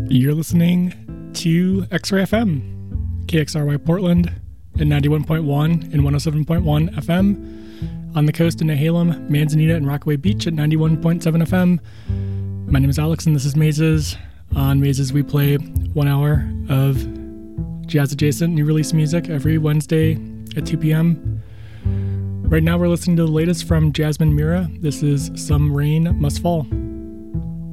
You're listening to X-Ray FM, KXRY Portland at 91.1 and 107.1 FM. On the coast in Nehalem, Manzanita, and Rockaway Beach at 91.7 FM. My name is Alex and this is Mazes. On Mazes we play 1 hour of jazz-adjacent new release music every Wednesday at 2 p.m. Right now we're listening to the latest from Jasmine Mira. This is Some Rain Must Fall.